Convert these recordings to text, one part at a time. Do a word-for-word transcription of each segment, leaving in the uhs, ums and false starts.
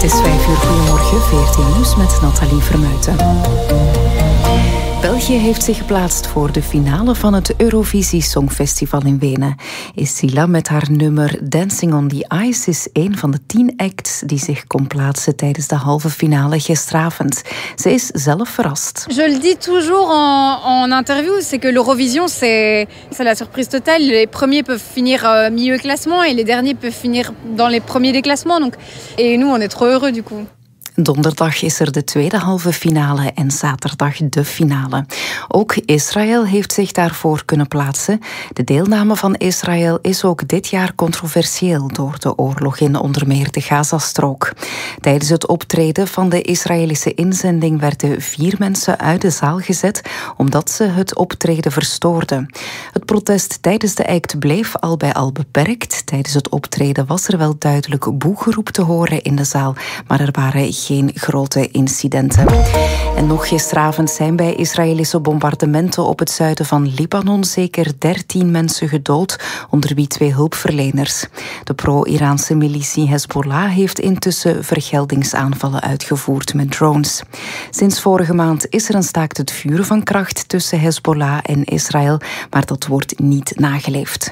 is vijf uur. Goedemorgen, veertien nieuws met Nathalie Vermuijten. België heeft zich geplaatst voor de finale van het Eurovisie Songfestival in Wenen. Isila met haar nummer Dancing on the Ice is een van de tien acts die zich kon plaatsen tijdens de halve finale gisteravond. Ze is zelf verrast. Je le dis toujours en, en interview, c'est que l'Eurovision c'est, c'est la surprise totale. Les premiers peuvent finir euh, milieu classement et les derniers peuvent finir dans les premiers des classements. Donc, et nous on est trop heureux du coup. Donderdag is er de tweede halve finale en zaterdag de finale. Ook Israël heeft zich daarvoor kunnen plaatsen. De deelname van Israël is ook dit jaar controversieel door de oorlog in onder meer de Gazastrook. Tijdens het optreden van de Israëlische inzending werden vier mensen uit de zaal gezet omdat ze het optreden verstoorden. Het protest tijdens de act bleef al bij al beperkt. Tijdens het optreden was er wel duidelijk boegeroep te horen in de zaal, maar er waren geen grote incidenten. En nog gisteravond zijn bij Israëlische bombardementen op het zuiden van Libanon zeker dertien mensen gedood, onder wie twee hulpverleners. De pro-Iraanse militie Hezbollah heeft intussen vergeldingsaanvallen uitgevoerd met drones. Sinds vorige maand is er een staakt het vuren van kracht tussen Hezbollah en Israël, maar dat wordt niet nageleefd.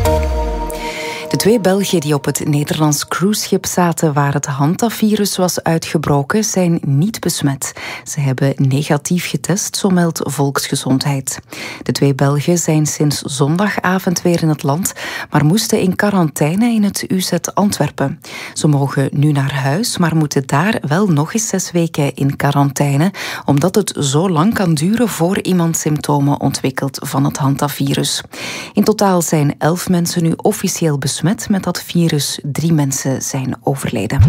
De twee Belgen die op het Nederlands cruiseschip zaten waar het hantavirus was uitgebroken, zijn niet besmet. Ze hebben negatief getest, zo meldt Volksgezondheid. De twee Belgen zijn sinds zondagavond weer in het land, maar moesten in quarantaine in het U Z Antwerpen. Ze mogen nu naar huis, maar moeten daar wel nog eens zes weken in quarantaine, omdat het zo lang kan duren voor iemand symptomen ontwikkelt van het hantavirus. In totaal zijn elf mensen nu officieel besmet met dat virus. Drie mensen zijn overleden.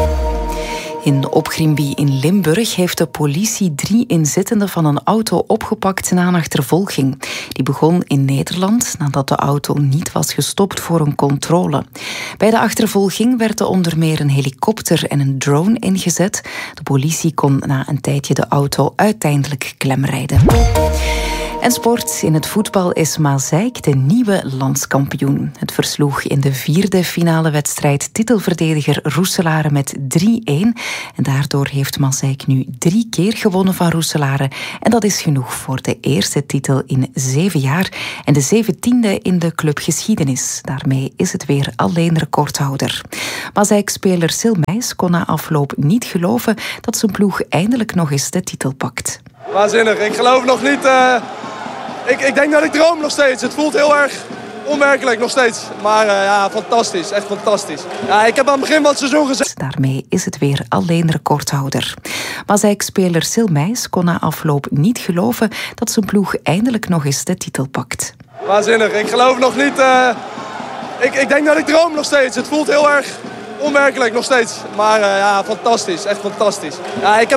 In Opgrimbie in Limburg heeft de politie drie inzittenden van een auto opgepakt na een achtervolging. Die begon in Nederland nadat de auto niet was gestopt voor een controle. Bij de achtervolging werden onder meer een helikopter en een drone ingezet. De politie kon na een tijdje de auto uiteindelijk klemrijden. En sport. In het voetbal is Maaseik de nieuwe landskampioen. Het versloeg in de vierde finale wedstrijd titelverdediger Roeselare met drie-een. En daardoor heeft Maaseik nu drie keer gewonnen van Roeselare. En dat is genoeg voor de eerste titel in zeven jaar. En de zeventiende in de clubgeschiedenis. Daarmee is het weer alleen recordhouder. Maaseik-speler Sil Meijs kon na afloop niet geloven dat zijn ploeg eindelijk nog eens de titel pakt. Waanzinnig. Ik geloof nog niet... Uh... Ik, ik denk dat ik droom nog steeds. Het voelt heel erg onwerkelijk nog steeds. Maar uh, ja, fantastisch. Echt fantastisch. Ja, ik heb aan het begin van het seizoen gezegd... Daarmee is het weer alleen recordhouder. Maaseik-speler Sil Meijs kon na afloop niet geloven dat zijn ploeg eindelijk nog eens de titel pakt. Waanzinnig. Ik geloof nog niet... Uh... Ik, ik denk dat ik droom nog steeds. Het voelt heel erg onwerkelijk nog steeds. Maar uh, ja, fantastisch. Echt fantastisch. Ja, ik heb